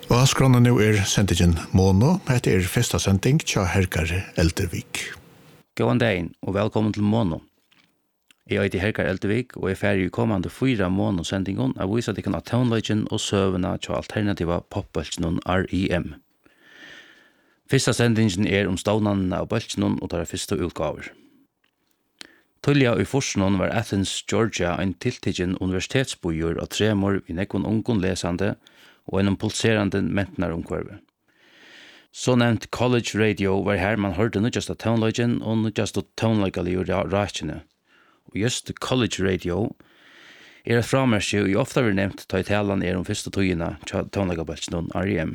Og skrona nu sendingen Mono, det første sending tja Herkar Eldervik. God dagen og velkommen til Mono. Jeg heter Herkar Eldervik og er ferdig i kommende 4 Mono-sendingen av viser at jeg kan ha toneleggen og søvende til alternativa popbølgen R.E.M. Første sendingen om stavnene av bølgen og tar første utgaver. Tullia i Forsnon var Athens, Georgia, en tiltikken universitetsbojur av 3 år i nekkon ungon lesande og en pulserande mentnaromkvarve. Så nevnt College Radio var her man hørte nødjast av toneleggen og nødjast av toneleggelig og rakene. Og just College Radio et framerskje og ofta vi nevnt ta i talan om første togina toneleggabelsen R.E.M.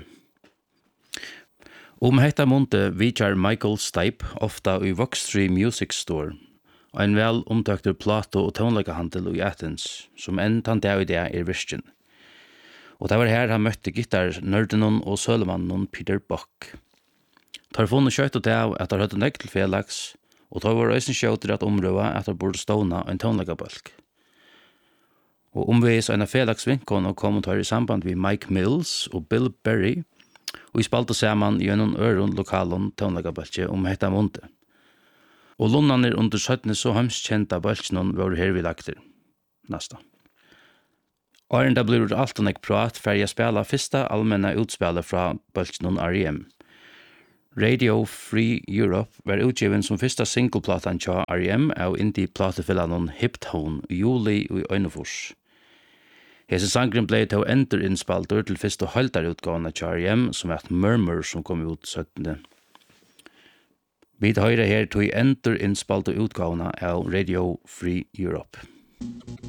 Hetta munte vidjar Michael Stipe ofta i Voxtree Music Store, ein vel omtøkter plato- og tonleggahandel i Athens, som enn tann dag i det virken. Og det var her han møtte gitarnørdenon og sølemannen Peter Buck. Tar funnet kjøtt og det at han høtte nekk til Felix, og tar var øysen kjøtter at omrøva at han burde ståna en tonleggabølg. Og omvis en av Felix vinkon og kom og tar i samband med Mike Mills og Bill Berry, og vi spalte sammen i en øron lokalen tonleggabølge hetta munte. Og lunnaner under 17 så hemskjenta bølgene var her vi lagter. Nasta. Åren da blir det alt og nek prat for jeg spela første allmänna utspillet fra bølgene R.E.M. Radio Free Europe var utgiven som første singleplatan til R.E.M. av indie-platefillan Hiptone i juli i Øynefors. Hese sangren ble til enderinnspalter til første halvdarutgående til R.E.M. som Murmur som kom ut 17. Vi høyre her til enderinnspalter utgående av Radio Free Europe.